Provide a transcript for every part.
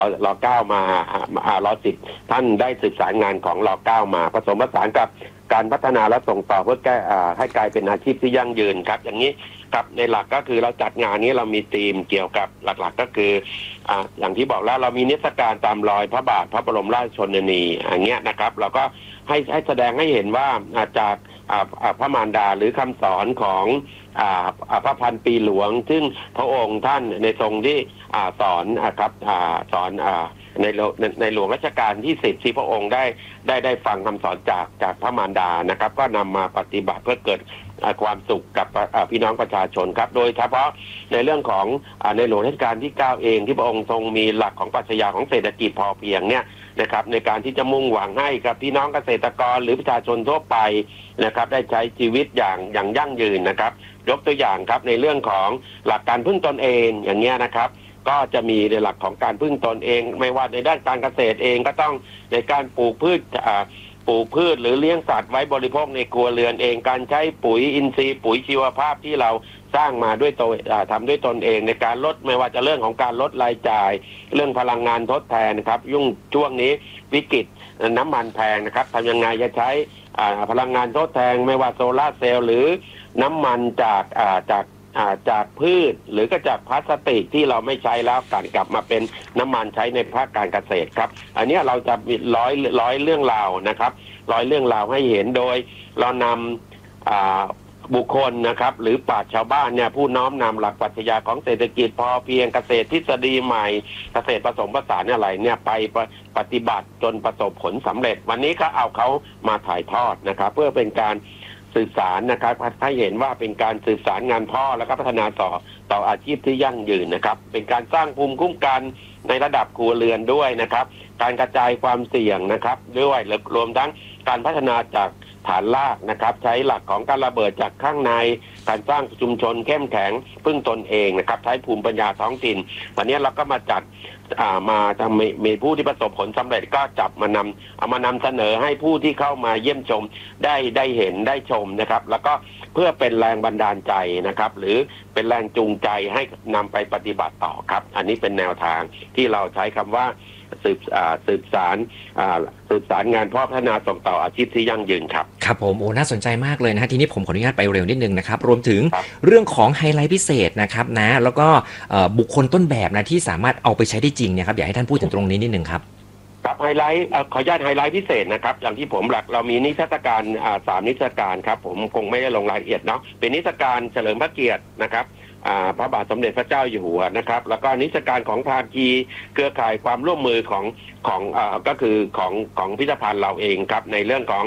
ร.9มาร.10ท่านได้ศึกษางานของร.9มาผสมผสานกับการพัฒนาและส่งต่อเพื่อให้กลายเป็นอาชีพที่ยั่งยืนครับอย่างนี้ครับในหลักก็คือเราจัดงานนี้เรามีธีมเกี่ยวกับหลักๆก็คืออย่างที่บอกแล้วเรามีนิทรรศการตามรอยพระบาทพระบรมราชชนนีอย่างเงี้ยนะครับเราก็ให้แสดงให้เห็นว่าจากพระมารดาหรือคำสอนของพระพันปีหลวงซึ่งพระองค์ท่านในทรงที่สอนครับสอนในหลวงรัชกาลที่10ที่พระองค์ได้ฟังคำสอนจากพระมารดานะครับก็นำมาปฏิบัติเพื่อเกิดความสุขกับพี่น้องประชาชนครับโดยเฉพาะในเรื่องของในหลวงรัชกาลที่9เองที่พระองค์ทรงมีหลักของปรัชญาของเศรษฐกิจพอเพียงเนี่ยนะครับในการที่จะมุ่งหวังให้กับพี่น้องเกษตรกรหรือประชาชนทั่วไปนะครับได้ใช้ชีวิตอย่างยั่งยืนนะครับยกตัวอย่างครับในเรื่องของหลักการพึ่งตนเองอย่างเงี้ยนะครับก็จะมีในหลักของการพึ่งตนเองไม่ว่าในด้านการเกษตรเองก็ต้องในการปลูกพืชหรือเลี้ยงสัตว์ไว้บริโภคในครัวเรือนเองการใช้ปุ๋ยอินทรีย์ปุ๋ยชีวภาพที่เราสร้างมาด้วยตัวทำด้วยตนเองในการลดไม่ว่าจะเรื่องของการลดรายจ่ายเรื่องพลังงานทดแทนนะครับช่วงนี้วิกฤตน้ำมันแพงนะครับทำยังไงจะใช้พลังงานทดแทนไม่ว่าโซลาร์เซลล์หรือน้ำมันจากพืชหรือก็จากพลาสติกที่เราไม่ใช้แล้วกลับมาเป็นน้ำมันใช้ในภาคการเกษตรครับอันนี้เราจะมีร้อยเรื่องราวนะครับร้อยเรื่องราวให้เห็นโดยเรานำบุคคลนะครับหรือปราชญ์ชาวบ้านเนี่ยผู้น้อมนำหลักปรัชญาของเศรษฐกิจพอเพียงเกษตรทฤษฎีใหม่เกษตรผสมผสานอะไรเนี่ยไปปฏิบัติจนประสบผลสำเร็จวันนี้ก็เอาเขามาถ่ายทอดนะครับเพื่อเป็นการสื่อสารนะครับให้เห็นว่าเป็นการสื่อสารงานพ่อแล้วก็พัฒนาต่ออาชีพที่ยั่งยืนนะครับเป็นการสร้างภูมิคุ้มกันในระดับครัวเรือนด้วยนะครับการกระจายความเสี่ยงนะครับด้วยรวมทั้งการพัฒนาจากฐานรากนะครับใช้หลักของการระเบิดจากข้างในการสร้างชุมชนเข้มแข็งพึ่งตนเองนะครับใช้ภูมิปัญญาท้องถิ่นวันนี้เราก็มาจัดมาทำมีผู้ที่ประสบผลสำเร็จก็จับเอามานำเสนอให้ผู้ที่เข้ามาเยี่ยมชมได้เห็นได้ชมนะครับแล้วก็เพื่อเป็นแรงบันดาลใจนะครับหรือเป็นแรงจูงใจให้นำไปปฏิบัติต่อครับอันนี้เป็นแนวทางที่เราใช้คำว่าสืบสารงานพ่อพัฒนาส่งต่ออาชีพที่ยั่งยืนครับครับผมโอ้น่าสนใจมากเลยนะทีนี้ผมขออนุญาตไปเร็วนิดนึงนะครับรวมถึงเรื่องของไฮไลท์พิเศษนะครับนะแล้วก็บุคคลต้นแบบนะที่สามารถเอาไปใช้ได้จริงเนี่ยครับอยากให้ท่านพูดถึงตรงนี้นิดนึงครับครับไฮไลท์ขออนุญาตไฮไลท์พิเศษนะครับอย่างที่ผมเรามีนิทรรศการ3นิทรรศการครับผมคงไม่ได้ลงรายละเอียดเนาะเป็นนิทรรศการเฉลิมพระเกียรตินะครับพระบาทสมเด็จพระเจ้าอยู่หัวนะครับแล้วก็นิทรรศการของภาคีเครือข่ายความร่วมมือของก็คือของพิพิธภัณฑ์เราเองครับในเรื่องของ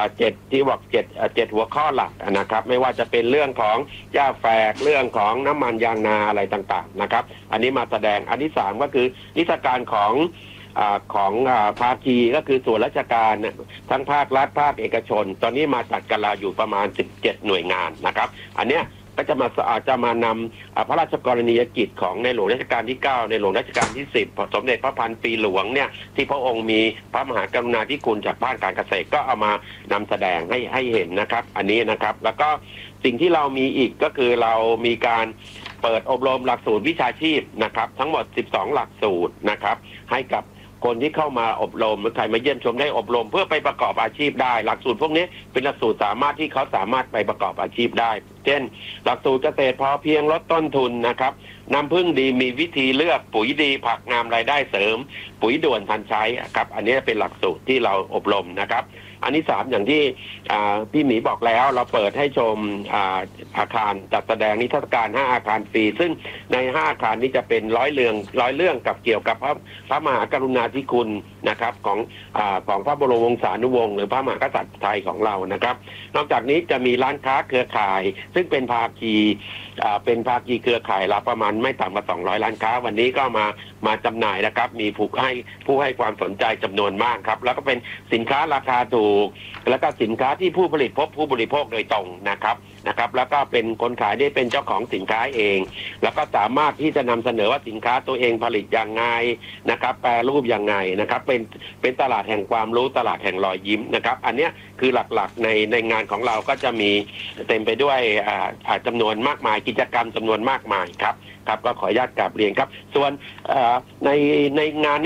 7ที่บอก7หัวข้อหลักนะครับไม่ว่าจะเป็นเรื่องของหญ้าแฝกเรื่องของน้ำมันยางนาอะไรต่างๆนะครับอันนี้มาแสดงอันที่3ก็คือนิทรรศการของภาคีก็คือส่วนราชการทั้งภาครัฐภาคเอกชนตอนนี้มาจัดกันเราอยู่ประมาณ17หน่วยงานนะครับอันเนี้ยก็จะมานำพระราชกรณียกิจของในหลวงรัชกาลที่9ในหลวงรัชกาลที่10สมเด็จพระพันปีหลวงเนี่ยที่พระองค์มีพระมหากรุณาธิคุณจากภาคการเกษตรก็เอามานำแสดงให้เห็นนะครับอันนี้นะครับแล้วก็สิ่งที่เรามีอีกก็คือเรามีการเปิดอบรมหลักสูตรวิชาชีพนะครับทั้งหมด12หลักสูตรนะครับให้กับคนที่เข้ามาอบรมหรือใครมาเยี่ยมชมได้อบรมเพื่อไปประกอบอาชีพได้หลักสูตรพวกนี้เป็นหลักสูตรที่เขาสามารถไปประกอบอาชีพได้เช่นหลักสูตรเกษตรพอเพียงลดต้นทุนนะครับน้ำผึ้งดีมีวิธีเลือกปุ๋ยดีผักงามรายได้เสริมปุ๋ยด่วนทันใช้ครับอันนี้เป็นหลักสูตรที่เราอบรมนะครับอันที่3อย่างที่พี่หมีบอกแล้วเราเปิดให้ชมอาคารจัดแสดงนิทรรศการ5อาคารฟรีซึ่งใน5อาคารนี้จะเป็นร้อยเรื่องกับเกี่ยวกับพระมหากรุณาธิคุณนะครับของพระบรมวงศานุวงศ์หรือพระมหากษัตริย์ไทยของเรานะครับนอกจากนี้จะมีร้านค้าเครือข่ายซึ่งเป็นภาคีเครือข่ายเราประมาณไม่ต่ำกว่า200ร้านค้าวันนี้ก็มาจำหน่ายนะครับมีผู้ให้ความสนใจจำนวนมากครับแล้วก็เป็นสินค้าราคาถูกแล้วก็สินค้าที่ผู้ผลิตพบผู้บริโภคโดยตรงนะครับแล้วก็เป็นคนขายได้เป็นเจ้าของสินค้าเองแล้วก็สามารถที่จะนำเสนอว่าสินค้าตัวเองผลิตอย่างไงนะครับแปรรูปอย่างไงนะครับเป็นตลาดแห่งความรู้ตลาดแห่งรอยยิ้มนะครับอันนี้คือหลักๆในงานของเราก็จะมีเต็มไปด้วยจำนวนมากมายกิจกรรมจำนวนมากมายครับก็ขออนุญาตกราบเรียนครับส่วนในงาน